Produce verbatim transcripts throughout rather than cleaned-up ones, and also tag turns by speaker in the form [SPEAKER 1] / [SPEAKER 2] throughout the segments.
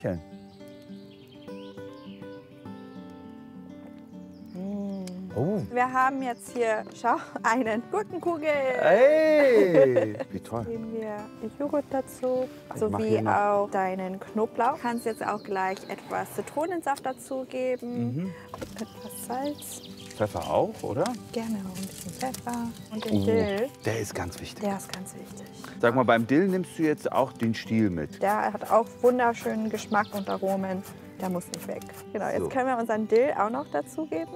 [SPEAKER 1] Oh.
[SPEAKER 2] Wir haben jetzt hier, schau, einen Gurkenkugel.
[SPEAKER 1] Hey, wie toll.
[SPEAKER 2] Geben wir Joghurt dazu,
[SPEAKER 1] Ich mach
[SPEAKER 2] sowie
[SPEAKER 1] hier noch-
[SPEAKER 2] auch deinen Knoblauch. Du kannst jetzt auch gleich etwas Zitronensaft dazu geben,
[SPEAKER 1] Mhm.
[SPEAKER 2] etwas Salz,
[SPEAKER 1] Pfeffer auch, oder?
[SPEAKER 2] gerne auch ein bisschen Pfeffer und den
[SPEAKER 1] Oh,
[SPEAKER 2] Dill.
[SPEAKER 1] der ist ganz wichtig.
[SPEAKER 2] Der ist ganz wichtig.
[SPEAKER 1] Sag mal, beim Dill nimmst du jetzt auch den Stiel mit.
[SPEAKER 2] Der hat auch wunderschönen Geschmack und Aromen. Der muss nicht weg. Genau, jetzt
[SPEAKER 1] So.
[SPEAKER 2] können wir unseren Dill auch noch dazu geben.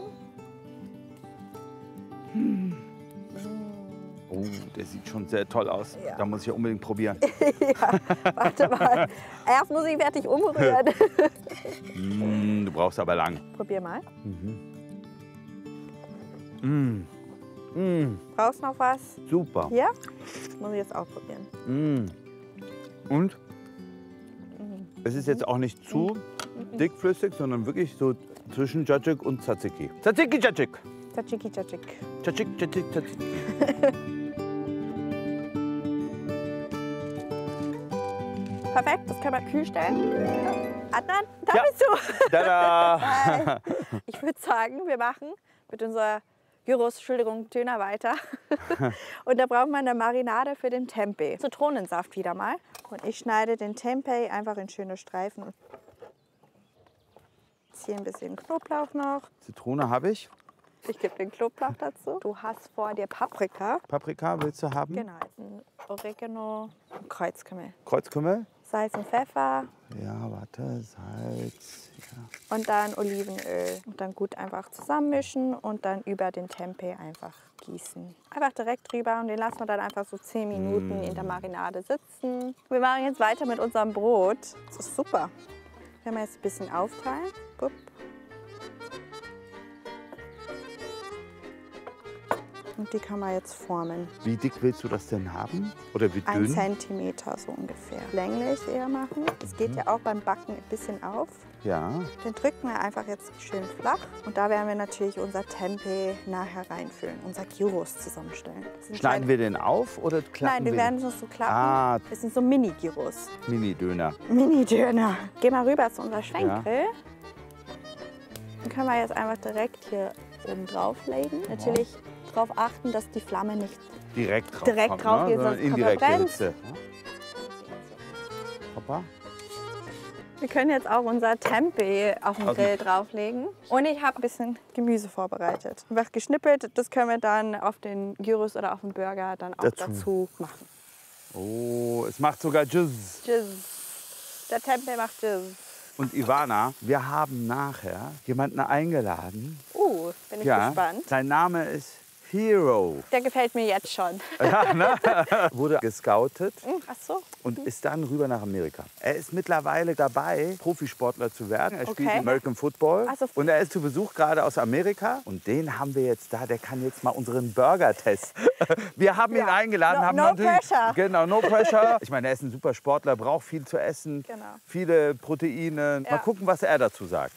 [SPEAKER 1] Oh, der sieht schon sehr toll aus.
[SPEAKER 2] Ja.
[SPEAKER 1] Da muss ich ja unbedingt probieren.
[SPEAKER 2] Ja, warte mal. Erst muss ich fertig umrühren.
[SPEAKER 1] Mm, du brauchst aber lang.
[SPEAKER 2] Probier mal.
[SPEAKER 1] Mm. Mm.
[SPEAKER 2] Brauchst noch was?
[SPEAKER 1] Super.
[SPEAKER 2] Hier? Das muss ich jetzt auch probieren.
[SPEAKER 1] Mm. Und? Es ist jetzt auch nicht zu dickflüssig, sondern wirklich so zwischen Tzatziki und Tzatziki. Tzatziki, Tzatziki.
[SPEAKER 2] Tzatziki, Tzatziki.
[SPEAKER 1] Tzatziki, Tzatziki, Tzatziki.
[SPEAKER 2] Perfekt, das können wir kühl stellen. Adnan, da
[SPEAKER 1] Ja.
[SPEAKER 2] bist du.
[SPEAKER 1] Tada!
[SPEAKER 2] Hi. Ich würde sagen, wir machen mit unserer Gyros, Entschuldigung, Döner weiter. Und da brauchen wir eine Marinade für den Tempeh. Zitronensaft wieder mal. Und ich schneide den Tempeh einfach in schöne Streifen. Jetzt hier ein bisschen Knoblauch noch.
[SPEAKER 1] Zitrone habe ich.
[SPEAKER 2] Ich gebe den Knoblauch dazu. Du hast vor dir Paprika.
[SPEAKER 1] Paprika willst du haben?
[SPEAKER 2] Genau, ein Oregano, ein Kreuzkümmel.
[SPEAKER 1] Kreuzkümmel?
[SPEAKER 2] Salz und Pfeffer
[SPEAKER 1] Ja, warte, Salz. Ja.
[SPEAKER 2] und dann Olivenöl. Und dann gut einfach zusammenmischen und dann über den Tempeh einfach gießen. Einfach direkt drüber und den lassen wir dann einfach so zehn Minuten in der Marinade sitzen. Wir machen jetzt weiter mit unserem Brot. Das ist super. Wenn wir jetzt ein bisschen aufteilen. Guck. Und die kann man jetzt formen.
[SPEAKER 1] Wie dick willst du das denn haben? Oder wie
[SPEAKER 2] Ein
[SPEAKER 1] dünn?
[SPEAKER 2] Zentimeter so ungefähr. Länglich eher machen. Das geht ja auch beim Backen ein bisschen auf.
[SPEAKER 1] Ja.
[SPEAKER 2] Den drücken wir einfach jetzt schön flach. Und da werden wir natürlich unser Tempeh nachher reinfüllen, unser Gyros zusammenstellen. Das sind
[SPEAKER 1] Schneiden
[SPEAKER 2] kleine-
[SPEAKER 1] wir den auf oder klappen
[SPEAKER 2] Nein, wir
[SPEAKER 1] wir
[SPEAKER 2] werden es so klappen.
[SPEAKER 1] Ah.
[SPEAKER 2] Das sind so Mini-Gyros.
[SPEAKER 1] den? Mini-Döner.
[SPEAKER 2] Mini-Döner. Geh mal rüber zu unserer Schwenkgrill. Dann können wir jetzt einfach direkt hier oben drauf legen. Natürlich darauf achten, dass die Flamme nicht
[SPEAKER 1] Direkt drauf.
[SPEAKER 2] Direkt
[SPEAKER 1] kommt,
[SPEAKER 2] drauf
[SPEAKER 1] ne?
[SPEAKER 2] geht,
[SPEAKER 1] Sondern
[SPEAKER 2] sonst
[SPEAKER 1] indirekte
[SPEAKER 2] verbrennt's.
[SPEAKER 1] Hitze. Hoppa.
[SPEAKER 2] Wir können jetzt auch unser Tempeh auf den
[SPEAKER 1] Also-
[SPEAKER 2] Grill drauflegen. Und ich habe ein bisschen Gemüse vorbereitet. Einfach geschnippelt. Das können wir dann auf den Gyros oder auf den Burger dann auch
[SPEAKER 1] Dazu.
[SPEAKER 2] dazu, machen.
[SPEAKER 1] Oh, es macht sogar Jizz.
[SPEAKER 2] Tschüss. Der Tempeh macht Tschüss.
[SPEAKER 1] Und Ivana, wir haben nachher jemanden eingeladen.
[SPEAKER 2] Uh, bin ich
[SPEAKER 1] Ja,
[SPEAKER 2] gespannt.
[SPEAKER 1] sein Name ist Hero.
[SPEAKER 2] Der gefällt mir jetzt schon.
[SPEAKER 1] Ja, ne? Wurde gescoutet
[SPEAKER 2] Hm, Ach so.
[SPEAKER 1] und ist dann rüber nach Amerika. Er ist mittlerweile dabei, Profisportler zu werden. Er spielt
[SPEAKER 2] Okay.
[SPEAKER 1] American Football.
[SPEAKER 2] Also-
[SPEAKER 1] Und er ist zu Besuch gerade aus Amerika. Und den haben wir jetzt da. Der kann jetzt mal unseren Burger testen. Wir haben ihn
[SPEAKER 2] Ja.
[SPEAKER 1] eingeladen.
[SPEAKER 2] No-
[SPEAKER 1] haben
[SPEAKER 2] no
[SPEAKER 1] natürlich,
[SPEAKER 2] pressure.
[SPEAKER 1] Genau, no pressure. Ich meine, er ist ein super Sportler, braucht viel zu essen.
[SPEAKER 2] Genau.
[SPEAKER 1] Viele Proteine.
[SPEAKER 2] Ja.
[SPEAKER 1] Mal gucken, was er dazu sagt.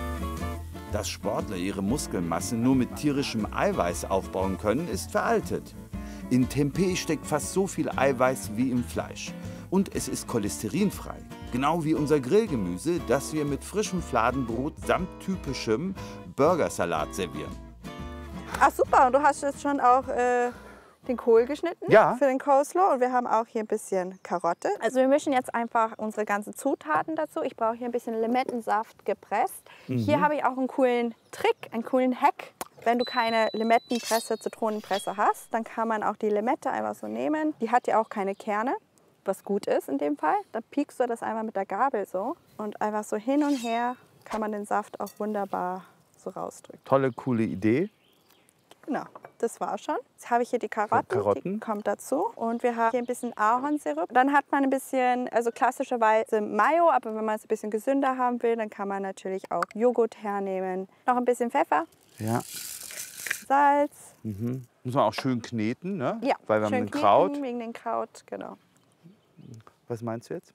[SPEAKER 3] Dass Sportler ihre Muskelmasse nur mit tierischem Eiweiß aufbauen können, ist veraltet. In Tempeh steckt fast so viel Eiweiß wie im Fleisch. Und es ist cholesterinfrei. Genau wie unser Grillgemüse, das wir mit frischem Fladenbrot samt typischem Burgersalat servieren.
[SPEAKER 2] Ach super, und du hast jetzt schon auch äh, den Kohl geschnitten
[SPEAKER 1] Ja.
[SPEAKER 2] für den Coleslaw. Und wir haben auch hier ein bisschen Karotte. Also wir mischen jetzt einfach unsere ganzen Zutaten dazu. Ich brauche hier ein bisschen Limettensaft gepresst. Hier habe ich auch einen coolen Trick, einen coolen Hack. Wenn du keine Limettenpresse, Zitronenpresse hast, dann kann man auch die Limette einfach so nehmen. Die hat ja auch keine Kerne, was gut ist in dem Fall. Dann piekst du das einmal mit der Gabel so. Und einfach so hin und her kann man den Saft auch wunderbar so rausdrücken.
[SPEAKER 1] Tolle, coole Idee.
[SPEAKER 2] Genau, das war schon. Jetzt habe ich hier die Karotten,
[SPEAKER 1] Karotten.
[SPEAKER 2] die kommt dazu. Und wir haben hier ein bisschen Ahornsirup. Dann hat man ein bisschen, also klassischerweise Mayo, aber wenn man es ein bisschen gesünder haben will, dann kann man natürlich auch Joghurt hernehmen. Noch ein bisschen Pfeffer,
[SPEAKER 1] Ja.
[SPEAKER 2] Salz.
[SPEAKER 1] Mhm. Muss man auch schön kneten, ne?
[SPEAKER 2] Ja,
[SPEAKER 1] Weil wir haben
[SPEAKER 2] schön
[SPEAKER 1] ein
[SPEAKER 2] kneten
[SPEAKER 1] Kraut.
[SPEAKER 2] wegen den Kraut, genau.
[SPEAKER 1] Was meinst du jetzt?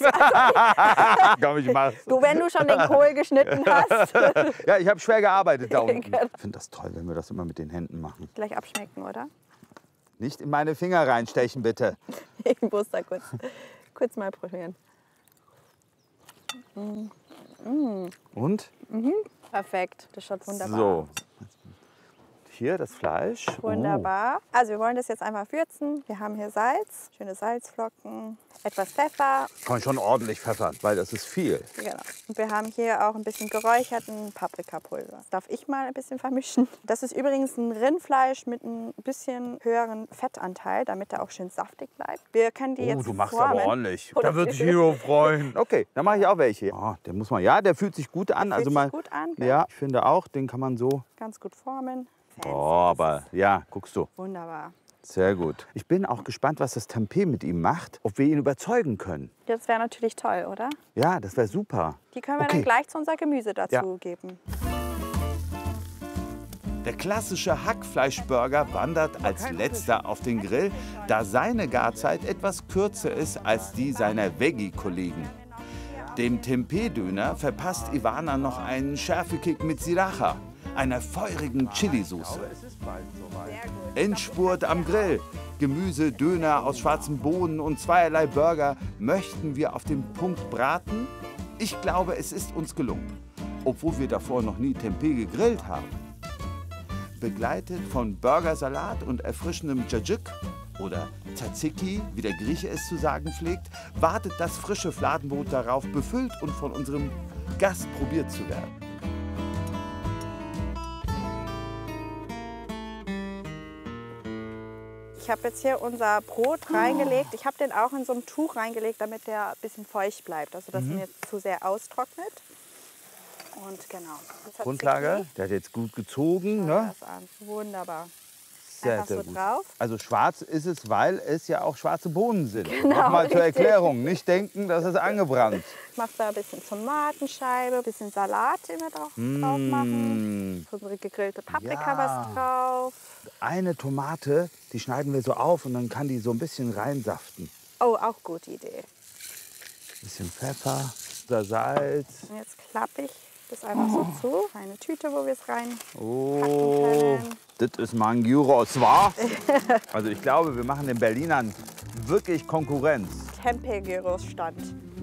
[SPEAKER 1] Komm, ich mach's.
[SPEAKER 2] Du, wenn du schon den Kohl geschnitten hast,
[SPEAKER 1] Ja, ich habe schwer gearbeitet da unten.
[SPEAKER 2] Genau.
[SPEAKER 1] Ich finde das toll, wenn wir das immer mit den Händen machen.
[SPEAKER 2] gleich abschmecken, oder?
[SPEAKER 1] Nicht in meine Finger reinstechen, bitte.
[SPEAKER 2] Ich muss da kurz, kurz mal probieren. Mm.
[SPEAKER 1] Und?
[SPEAKER 2] Mhm. Perfekt, das schaut wunderbar
[SPEAKER 1] So.
[SPEAKER 2] aus.
[SPEAKER 1] Hier das Fleisch.
[SPEAKER 2] Wunderbar. Also wir wollen das jetzt einfach würzen. Wir haben hier Salz, schöne Salzflocken, etwas Pfeffer.
[SPEAKER 1] Oh. Kann man schon ordentlich pfeffern, weil das ist viel.
[SPEAKER 2] Genau. Und wir haben hier auch ein bisschen geräucherten Paprikapulver. Das darf ich mal ein bisschen vermischen. Das ist übrigens ein Rindfleisch mit ein bisschen höheren Fettanteil, damit er auch schön saftig bleibt. Wir können die
[SPEAKER 1] Oh,
[SPEAKER 2] jetzt
[SPEAKER 1] du machst
[SPEAKER 2] formen.
[SPEAKER 1] aber ordentlich. Da wird sich Hero freuen. Okay, dann mache ich auch welche. Oh, der muss man, ja, der fühlt sich gut an.
[SPEAKER 2] Der
[SPEAKER 1] also
[SPEAKER 2] fühlt
[SPEAKER 1] mal,
[SPEAKER 2] sich gut an, gell?
[SPEAKER 1] ja, ich finde auch, den kann man so.
[SPEAKER 2] Ganz gut formen. Fancy.
[SPEAKER 1] Oh, aber ja, guckst du.
[SPEAKER 2] Wunderbar.
[SPEAKER 1] Sehr gut. Ich bin auch gespannt, was das Tempeh mit ihm macht, ob wir ihn überzeugen können.
[SPEAKER 2] Das wäre natürlich toll, oder?
[SPEAKER 1] Ja, das wäre super.
[SPEAKER 2] Die können wir
[SPEAKER 1] Okay.
[SPEAKER 2] dann gleich zu unser Gemüse dazu
[SPEAKER 1] Ja.
[SPEAKER 2] geben.
[SPEAKER 3] Der klassische Hackfleischburger wandert als letzter auf den Grill, da seine Garzeit etwas kürzer ist als die seiner Veggie-Kollegen. Dem Tempeh-Döner verpasst Ivana noch einen Schärfekick mit Sriracha, einer feurigen Chilisauce. Endspurt am Grill. Gemüse, Döner aus schwarzen Bohnen und zweierlei Burger. Möchten wir auf den Punkt braten? Ich glaube, es ist uns gelungen, obwohl wir davor noch nie Tempeh gegrillt haben. Begleitet von Burgersalat und erfrischendem Tzatziki oder Tzatziki, wie der Grieche es zu sagen pflegt, wartet das frische Fladenbrot darauf, befüllt und von unserem Gast probiert zu werden.
[SPEAKER 2] Ich habe jetzt hier unser Brot reingelegt. Ich habe den auch in so ein Tuch reingelegt, damit der ein bisschen feucht bleibt. Also dass
[SPEAKER 1] Mhm.
[SPEAKER 2] er nicht zu sehr austrocknet. Und genau. Das hat
[SPEAKER 1] Grundlage,
[SPEAKER 2] sich
[SPEAKER 1] der hat jetzt gut gezogen.
[SPEAKER 2] Schau
[SPEAKER 1] Ne?
[SPEAKER 2] das an. Wunderbar.
[SPEAKER 1] Sehr,
[SPEAKER 2] Einfach
[SPEAKER 1] sehr
[SPEAKER 2] so
[SPEAKER 1] gut.
[SPEAKER 2] drauf.
[SPEAKER 1] Also schwarz ist es, weil es ja auch schwarze Bohnen sind.
[SPEAKER 2] Genau,
[SPEAKER 1] Nochmal zur
[SPEAKER 2] richtig.
[SPEAKER 1] Erklärung. Nicht denken, das ist angebrannt.
[SPEAKER 2] Ich mache da ein bisschen Tomatenscheibe, ein bisschen Salat, den wir drauf, drauf machen.
[SPEAKER 1] Mm.
[SPEAKER 2] Unsere gegrillte Paprika
[SPEAKER 1] Ja.
[SPEAKER 2] was drauf.
[SPEAKER 1] Eine Tomate, die schneiden wir so auf und dann kann die so ein bisschen reinsaften.
[SPEAKER 2] Oh, auch gute Idee.
[SPEAKER 1] Bisschen Pfeffer, das Salz.
[SPEAKER 2] Und jetzt klappe ich das einfach so zu. Eine Tüte, wo wir es rein
[SPEAKER 1] Oh,
[SPEAKER 2] können.
[SPEAKER 1] das ist mal ein Gyros, wa? Also ich glaube, wir machen den Berlinern wirklich Konkurrenz.
[SPEAKER 2] Tempeh-Gyros-Stand.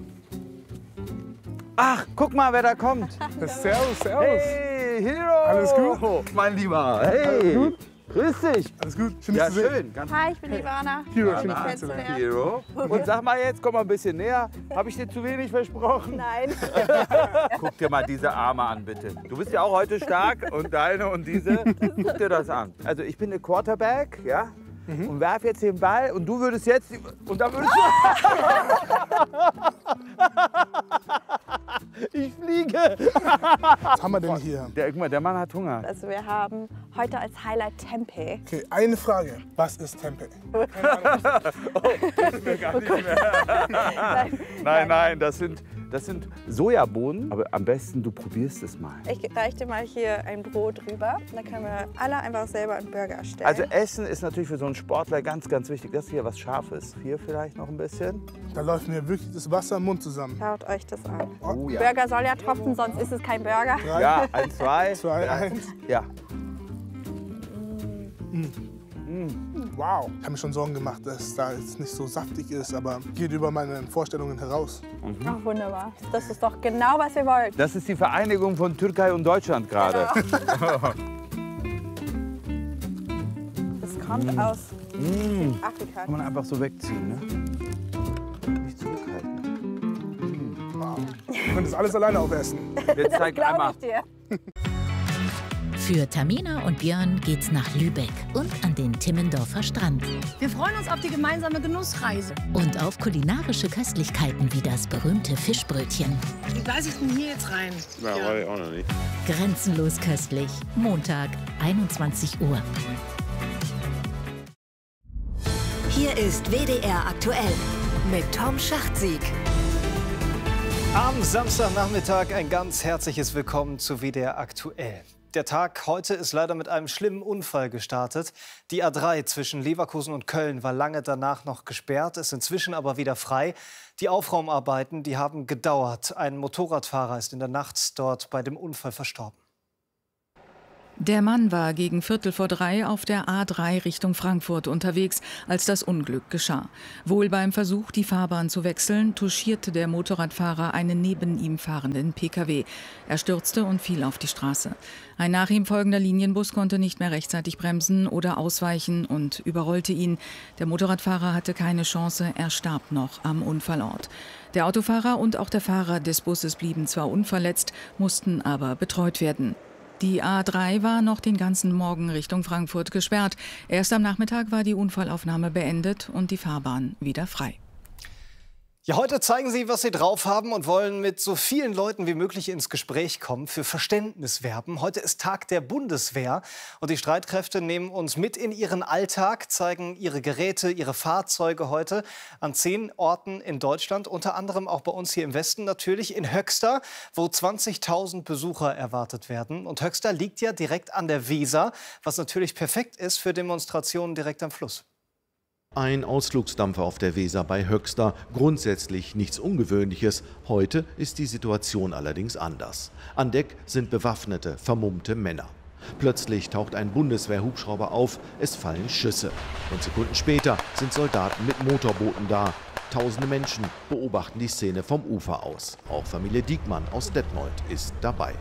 [SPEAKER 1] Ach, guck mal, wer da kommt.
[SPEAKER 4] Servus, servus.
[SPEAKER 1] Hey, Hero.
[SPEAKER 4] Alles gut?
[SPEAKER 1] Mein Lieber. Hey.
[SPEAKER 4] Alles gut?
[SPEAKER 1] Grüß dich.
[SPEAKER 4] Alles gut? Schön, dich
[SPEAKER 1] Ja,
[SPEAKER 4] zu sehen.
[SPEAKER 1] schön. Ganz
[SPEAKER 2] Hi, ich bin Ivana.
[SPEAKER 4] Hero,
[SPEAKER 2] Schön,
[SPEAKER 4] schön,
[SPEAKER 2] dich
[SPEAKER 4] dich
[SPEAKER 2] kennenzulernen.
[SPEAKER 1] Hero. Und sag mal jetzt, komm mal ein bisschen näher. Habe ich dir zu wenig versprochen?
[SPEAKER 2] Nein.
[SPEAKER 1] Guck dir mal diese Arme an, bitte. Du bist ja auch heute stark und deine und diese. Guck dir das an. Also ich bin der Quarterback, ja? Und werf jetzt den Ball und du würdest jetzt... Und dann würdest du... Ich fliege.
[SPEAKER 4] Was haben wir denn hier?
[SPEAKER 1] Der, guck mal, der Mann hat Hunger.
[SPEAKER 2] Also wir haben heute als Highlight Tempeh.
[SPEAKER 4] Okay, eine Frage. Was ist Tempeh?
[SPEAKER 1] Nein, nein, das sind, das sind Sojabohnen. Aber am besten, du probierst es mal.
[SPEAKER 2] Ich reiche dir mal hier ein Brot rüber. Dann können wir alle einfach selber einen Burger erstellen.
[SPEAKER 1] Also Essen ist natürlich für so einen Sportler ganz, ganz wichtig. Das hier was Scharfes. Hier vielleicht noch ein bisschen.
[SPEAKER 4] Da läuft mir wirklich das Wasser im Mund zusammen.
[SPEAKER 2] Schaut euch das an.
[SPEAKER 1] Oh ja.
[SPEAKER 2] Burger soll ja tropfen, sonst ist es kein Burger.
[SPEAKER 4] Drei,
[SPEAKER 1] Ja, eins, zwei.
[SPEAKER 4] zwei,
[SPEAKER 1] drei.
[SPEAKER 4] eins.
[SPEAKER 1] Ja.
[SPEAKER 4] Wow. Ich habe mir schon Sorgen gemacht, dass es da jetzt nicht so saftig ist, aber geht über meine Vorstellungen heraus.
[SPEAKER 2] Ach, wunderbar. Das ist doch genau, was wir wollten.
[SPEAKER 1] Das ist die Vereinigung von Türkei und Deutschland gerade.
[SPEAKER 2] Das kommt aus Afrika.
[SPEAKER 1] Kann man einfach so wegziehen, ne? Nicht zurückhalten.
[SPEAKER 4] Wow. Ich könnte das alles alleine aufessen.
[SPEAKER 1] Jetzt zeig
[SPEAKER 2] Glaube
[SPEAKER 1] einmal.
[SPEAKER 2] ich dir.
[SPEAKER 5] Für Tamina und Björn geht's nach Lübeck und an den Timmendorfer Strand.
[SPEAKER 6] Wir freuen uns auf die gemeinsame Genussreise.
[SPEAKER 5] Und auf kulinarische Köstlichkeiten wie das berühmte Fischbrötchen.
[SPEAKER 6] Wie beiße ich denn hier jetzt rein?
[SPEAKER 7] Ja, weiß ich auch noch nicht.
[SPEAKER 5] Grenzenlos köstlich. Montag, einundzwanzig Uhr.
[SPEAKER 8] Hier ist W D R aktuell mit Tom Schachtsieg.
[SPEAKER 9] Am Samstagnachmittag ein ganz herzliches Willkommen zu W D R aktuell. Der Tag heute ist leider mit einem schlimmen Unfall gestartet. Die A drei zwischen Leverkusen und Köln war lange danach noch gesperrt, ist inzwischen aber wieder frei. Die Aufraumarbeiten, die haben gedauert. Ein Motorradfahrer ist in der Nacht dort bei dem Unfall verstorben.
[SPEAKER 7] Der Mann war gegen Viertel vor drei auf der A drei Richtung Frankfurt unterwegs, als das Unglück geschah. Wohl beim Versuch, die Fahrbahn zu wechseln, touchierte der Motorradfahrer einen neben ihm fahrenden P K W. Er stürzte und fiel auf die Straße. Ein nach ihm folgender Linienbus konnte nicht mehr rechtzeitig bremsen oder ausweichen und überrollte ihn. Der Motorradfahrer hatte keine Chance, er starb noch am Unfallort. Der Autofahrer und auch der Fahrer des Busses blieben zwar unverletzt, mussten aber betreut werden. Die A drei war noch den ganzen Morgen Richtung Frankfurt gesperrt. Erst am Nachmittag war die Unfallaufnahme beendet und die Fahrbahn wieder frei.
[SPEAKER 9] Ja, heute zeigen Sie, was Sie drauf haben und wollen mit so vielen Leuten wie möglich ins Gespräch kommen, für Verständnis werben. Heute ist Tag der Bundeswehr und die Streitkräfte nehmen uns mit in ihren Alltag, zeigen ihre Geräte, ihre Fahrzeuge heute an zehn Orten in Deutschland, unter anderem auch bei uns hier im Westen natürlich, in Höxter, wo zwanzigtausend Besucher erwartet werden. Und Höxter liegt ja direkt an der Weser, was natürlich perfekt ist für Demonstrationen direkt am Fluss.
[SPEAKER 10] Ein Ausflugsdampfer auf der Weser bei Höxter, grundsätzlich nichts Ungewöhnliches. Heute ist die Situation allerdings anders. An Deck sind bewaffnete, vermummte Männer. Plötzlich taucht ein Bundeswehr-Hubschrauber auf, es fallen Schüsse. Und Sekunden später sind Soldaten mit Motorbooten da. Tausende Menschen beobachten die Szene vom Ufer aus. Auch Familie Diekmann aus Detmold ist dabei.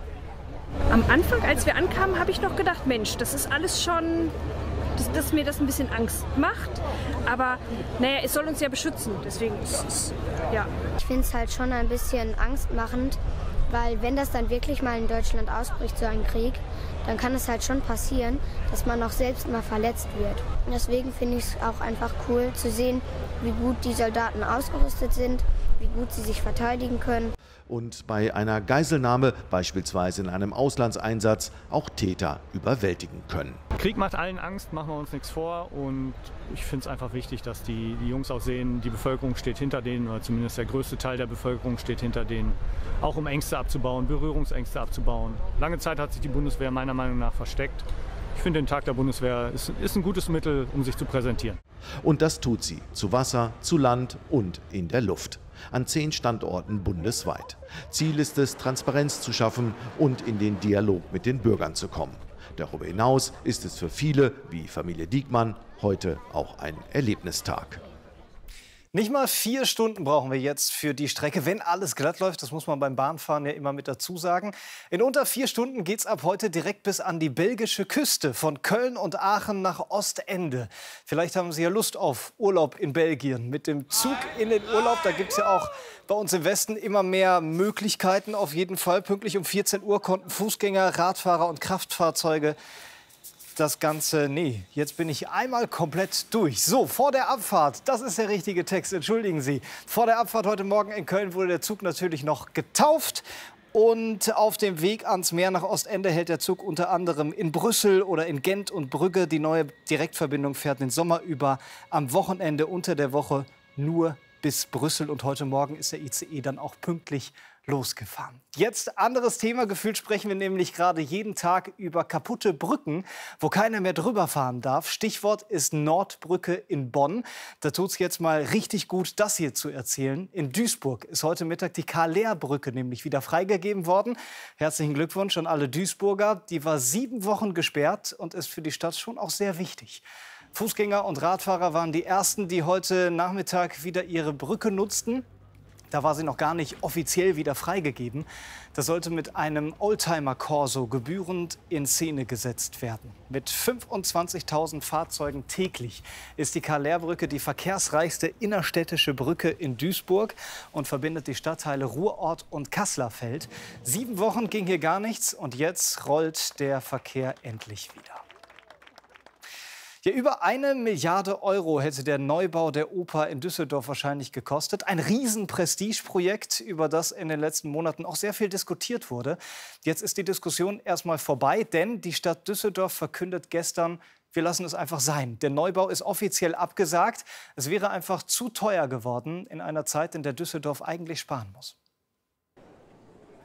[SPEAKER 6] Am Anfang, als wir ankamen, habe ich noch gedacht, Mensch, das ist alles schon... Dass, dass mir das ein bisschen Angst macht. Aber naja, es soll uns ja beschützen. Deswegen ist es, ja.
[SPEAKER 11] Ich finde es halt schon ein bisschen angstmachend, weil wenn das dann wirklich mal in Deutschland ausbricht, so ein Krieg, dann kann es halt schon passieren, dass man auch selbst mal verletzt wird. Und deswegen finde ich es auch einfach cool zu sehen, wie gut die Soldaten ausgerüstet sind, wie gut sie sich verteidigen können.
[SPEAKER 10] Und bei einer Geiselnahme, beispielsweise in einem Auslandseinsatz, auch Täter überwältigen können.
[SPEAKER 12] Krieg macht allen Angst, machen wir uns nichts vor. Und ich finde es einfach wichtig, dass die, die Jungs auch sehen, die Bevölkerung steht hinter denen, oder zumindest der größte Teil der Bevölkerung steht hinter denen. Auch um Ängste abzubauen, Berührungsängste abzubauen. Lange Zeit hat sich die Bundeswehr meiner Meinung nach versteckt. Ich finde, den Tag der Bundeswehr ist, ist ein gutes Mittel, um sich zu präsentieren.
[SPEAKER 10] Und das tut sie, zu Wasser, zu Land und in der Luft. An zehn Standorten bundesweit. Ziel ist es, Transparenz zu schaffen und in den Dialog mit den Bürgern zu kommen. Darüber hinaus ist es für viele, wie Familie Diekmann, heute auch ein Erlebnistag.
[SPEAKER 9] Nicht mal vier Stunden brauchen wir jetzt für die Strecke, wenn alles glatt läuft. Das muss man beim Bahnfahren ja immer mit dazu sagen. In unter vier Stunden geht es ab heute direkt bis an die belgische Küste, von Köln und Aachen nach Ostende. Vielleicht haben Sie ja Lust auf Urlaub in Belgien. Mit dem Zug in den Urlaub, da gibt es ja auch bei uns im Westen immer mehr Möglichkeiten. Auf jeden Fall pünktlich um vierzehn Uhr konnten Fußgänger, Radfahrer und Kraftfahrzeuge das Ganze, nee, jetzt bin ich einmal komplett durch. So, vor der Abfahrt, das ist der richtige Text, entschuldigen Sie. Vor der Abfahrt heute Morgen in Köln wurde der Zug natürlich noch getauft. Und auf dem Weg ans Meer nach Ostende hält der Zug unter anderem in Brüssel oder in Gent und Brügge. Die neue Direktverbindung fährt den Sommer über, am Wochenende unter der Woche nur bis Brüssel. Und heute Morgen ist der I C E dann auch pünktlich losgefahren. Jetzt anderes Thema. Gefühlt sprechen wir nämlich gerade jeden Tag über kaputte Brücken, wo keiner mehr drüber fahren darf. Stichwort ist Nordbrücke in Bonn. Da tut es jetzt mal richtig gut, das hier zu erzählen. In Duisburg ist heute Mittag die Karl-Lehr-Brücke nämlich wieder freigegeben worden. Herzlichen Glückwunsch an alle Duisburger. Die war sieben Wochen gesperrt und ist für die Stadt schon auch sehr wichtig. Fußgänger und Radfahrer waren die ersten, die heute Nachmittag wieder ihre Brücke nutzten. Da war sie noch gar nicht offiziell wieder freigegeben. Das sollte mit einem Oldtimer-Corso gebührend in Szene gesetzt werden. Mit fünfundzwanzigtausend Fahrzeugen täglich ist die Karl-Lehr-Brücke die verkehrsreichste innerstädtische Brücke in Duisburg und verbindet die Stadtteile Ruhrort und Kasslerfeld. Sieben Wochen ging hier gar nichts und jetzt rollt der Verkehr endlich wieder. Ja, über eine Milliarde Euro hätte der Neubau der Oper in Düsseldorf wahrscheinlich gekostet. Ein Riesen-Prestigeprojekt, über das in den letzten Monaten auch sehr viel diskutiert wurde. Jetzt ist die Diskussion erstmal vorbei, denn die Stadt Düsseldorf verkündet gestern, wir lassen es einfach sein. Der Neubau ist offiziell abgesagt. Es wäre einfach zu teuer geworden in einer Zeit, in der Düsseldorf eigentlich sparen muss.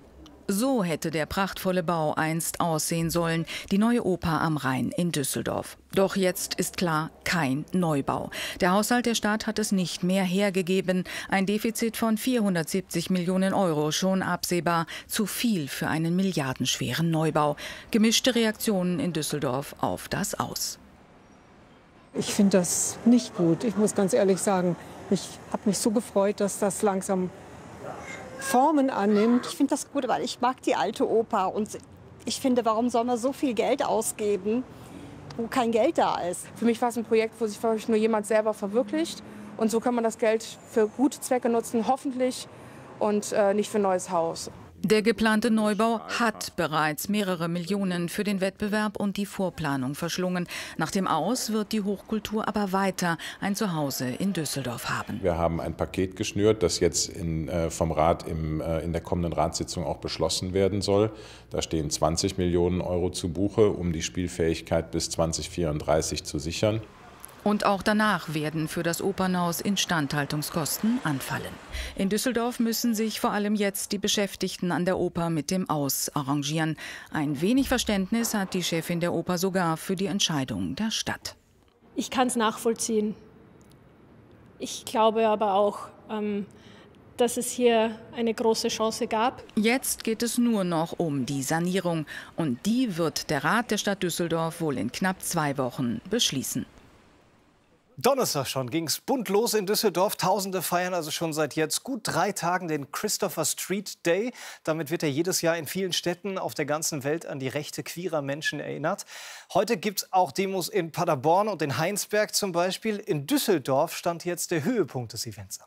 [SPEAKER 7] So hätte der prachtvolle Bau einst aussehen sollen, die neue Oper am Rhein in Düsseldorf. Doch jetzt ist klar, kein Neubau. Der Haushalt der Stadt hat es nicht mehr hergegeben. Ein Defizit von vierhundertsiebzig Millionen Euro, schon absehbar. Zu viel für einen milliardenschweren Neubau. Gemischte Reaktionen in Düsseldorf auf das Aus.
[SPEAKER 13] Ich finde das nicht gut, ich muss ganz ehrlich sagen. Ich habe mich so gefreut, dass das langsam Formen annimmt.
[SPEAKER 14] Ich finde das gut, weil ich mag die alte Oper. Und ich finde, warum soll man so viel Geld ausgeben, wo kein Geld da ist?
[SPEAKER 15] Für mich war es ein Projekt, wo sich nur jemand selber verwirklicht. Und so kann man das Geld für gute Zwecke nutzen, hoffentlich, und äh, nicht für ein neues Haus.
[SPEAKER 7] Der geplante Neubau hat bereits mehrere Millionen für den Wettbewerb und die Vorplanung verschlungen. Nach dem Aus wird die Hochkultur aber weiter ein Zuhause in Düsseldorf haben.
[SPEAKER 16] Wir haben ein Paket geschnürt, das jetzt in, äh, vom Rat im, äh, in der kommenden Ratssitzung auch beschlossen werden soll. Da stehen zwanzig Millionen Euro zu Buche, um die Spielfähigkeit bis zweitausendvierunddreißig zu sichern.
[SPEAKER 7] Und auch danach werden für das Opernhaus Instandhaltungskosten anfallen. In Düsseldorf müssen sich vor allem jetzt die Beschäftigten an der Oper mit dem Aus arrangieren. Ein wenig Verständnis hat die Chefin der Oper sogar für die Entscheidung der Stadt.
[SPEAKER 6] Ich kann es nachvollziehen. Ich glaube aber auch, ähm, dass es hier eine große Chance gab.
[SPEAKER 7] Jetzt geht es nur noch um die Sanierung. Und die wird der Rat der Stadt Düsseldorf wohl in knapp zwei Wochen beschließen.
[SPEAKER 9] Donnerstag schon ging es bunt los in Düsseldorf. Tausende feiern also schon seit jetzt gut drei Tagen den Christopher Street Day. Damit wird er jedes Jahr in vielen Städten auf der ganzen Welt an die Rechte queerer Menschen erinnert. Heute gibt es auch Demos in Paderborn und in Heinsberg zum Beispiel. In Düsseldorf stand jetzt der Höhepunkt des Events an.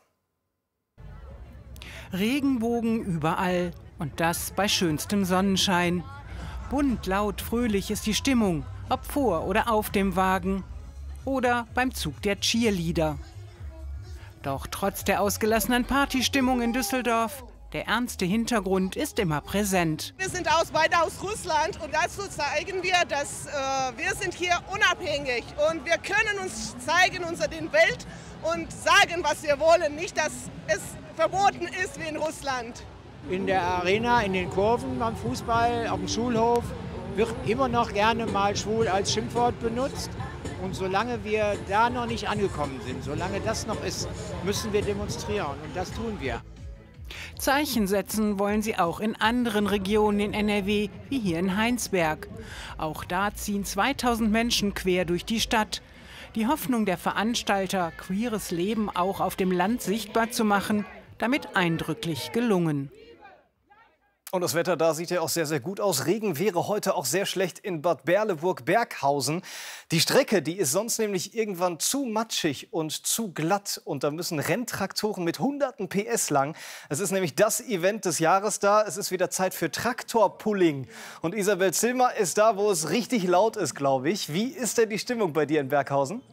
[SPEAKER 17] Regenbogen überall und das bei schönstem Sonnenschein. Bunt, laut, fröhlich ist die Stimmung, ob vor oder auf dem Wagen. Oder beim Zug der Cheerleader. Doch trotz der ausgelassenen Partystimmung in Düsseldorf, der ernste Hintergrund ist immer präsent.
[SPEAKER 18] Wir sind aus, beide aus Russland und dazu zeigen wir, dass äh, wir sind hier unabhängig und wir können uns zeigen unter den Welt und sagen, was wir wollen. Nicht, dass es verboten ist wie in Russland.
[SPEAKER 19] In der Arena, in den Kurven, beim Fußball, auf dem Schulhof wird immer noch gerne mal schwul als Schimpfwort benutzt. Und solange wir da noch nicht angekommen sind, solange das noch ist, müssen wir demonstrieren. Und das tun wir.
[SPEAKER 17] Zeichen setzen wollen sie auch in anderen Regionen in N R W, wie hier in Heinsberg. Auch da ziehen zweitausend Menschen quer durch die Stadt. Die Hoffnung der Veranstalter, queeres Leben auch auf dem Land sichtbar zu machen, damit eindrücklich gelungen.
[SPEAKER 9] Und das Wetter da sieht ja auch sehr, sehr gut aus. Regen wäre heute auch sehr schlecht in Bad Berleburg-Berghausen. Die Strecke, die ist sonst nämlich irgendwann zu matschig und zu glatt. Und da müssen Renntraktoren mit hunderten P S lang. Es ist nämlich das Event des Jahres da. Es ist wieder Zeit für Traktorpulling. Und Isabel Zilmer ist da, wo es richtig laut ist, glaube ich. Wie ist denn die Stimmung bei dir in Berghausen?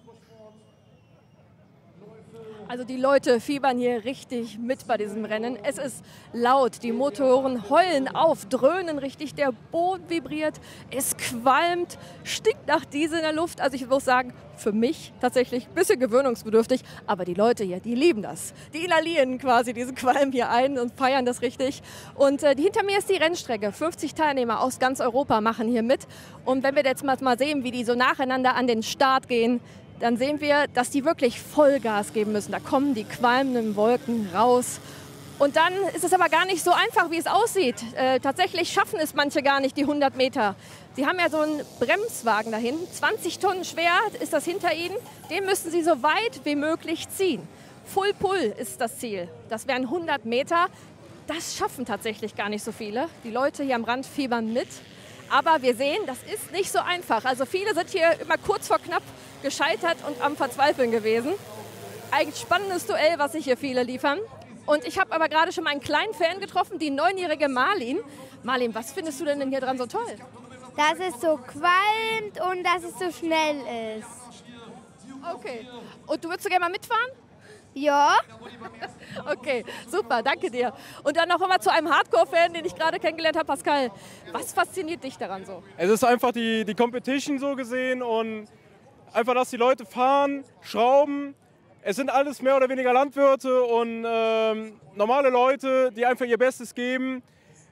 [SPEAKER 20] Also die Leute fiebern hier richtig mit bei diesem Rennen. Es ist laut, die Motoren heulen auf, dröhnen richtig, der Boden vibriert, es qualmt, stinkt nach Diesel in der Luft. Also ich muss sagen, für mich tatsächlich ein bisschen gewöhnungsbedürftig, aber die Leute hier, die lieben das. Die inhalieren quasi diesen Qualm hier ein und feiern das richtig. Und äh, hinter mir ist die Rennstrecke. fünfzig Teilnehmer aus ganz Europa machen hier mit. Und wenn wir jetzt mal, mal sehen, wie die so nacheinander an den Start gehen, dann sehen wir, dass die wirklich Vollgas geben müssen. Da kommen die qualmenden Wolken raus. Und dann ist es aber gar nicht so einfach, wie es aussieht. Äh, tatsächlich schaffen es manche gar nicht, die hundert Meter. Sie haben ja so einen Bremswagen dahin, zwanzig Tonnen schwer ist das hinter ihnen. Den müssen sie so weit wie möglich ziehen. Full Pull ist das Ziel. Das wären hundert Meter. Das schaffen tatsächlich gar nicht so viele. Die Leute hier am Rand fiebern mit. Aber wir sehen, das ist nicht so einfach. Also viele sind hier immer kurz vor knapp gescheitert und am Verzweifeln gewesen. Ein spannendes Duell, was sich hier viele liefern. Und ich habe aber gerade schon mal einen kleinen Fan getroffen, die neunjährige Marlin. Marlin, was findest du denn hier dran so toll?
[SPEAKER 11] Dass es so qualmt und dass es so schnell ist.
[SPEAKER 20] Okay. Und du würdest so gerne mal mitfahren?
[SPEAKER 11] Ja.
[SPEAKER 20] Okay, super, danke dir. Und dann noch einmal zu einem Hardcore-Fan, den ich gerade kennengelernt habe, Pascal. Was fasziniert dich daran so?
[SPEAKER 21] Es ist einfach die, die Competition so gesehen und einfach, dass die Leute fahren, schrauben. Es sind alles mehr oder weniger Landwirte und ähm, normale Leute, die einfach ihr Bestes geben.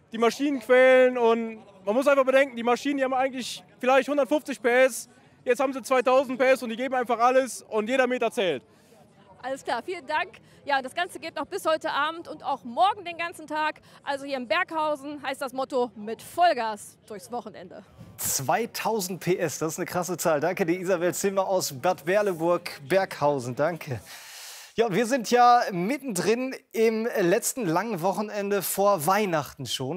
[SPEAKER 21] die Maschinen quälen. Und man muss einfach bedenken, die Maschinen, die haben eigentlich vielleicht hundertfünfzig P S. Jetzt haben sie zweitausend P S und die geben einfach alles und jeder Meter zählt.
[SPEAKER 20] Alles klar, vielen Dank. Ja, das Ganze geht noch bis heute Abend und auch morgen den ganzen Tag. Also hier in Berghausen heißt das Motto mit Vollgas durchs Wochenende.
[SPEAKER 9] zweitausend P S, das ist eine krasse Zahl. Danke dir, Isabel Zimmer aus Bad Berleburg, Berghausen. Danke. Ja, und wir sind ja mittendrin im letzten langen Wochenende vor Weihnachten schon.